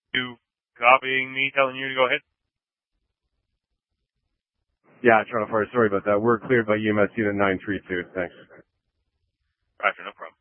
You copying me, telling you to go ahead? Yeah, Toronto Fire, sorry about that. We're cleared by EMS Unit 932. Thanks. Roger, no problem.